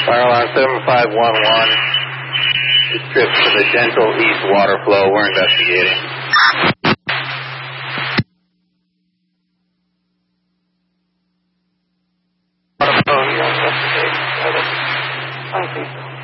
Fire alarm 7511. This trip to the Gentle East water flow. We're investigating. Water flow, you're investigating. I think so.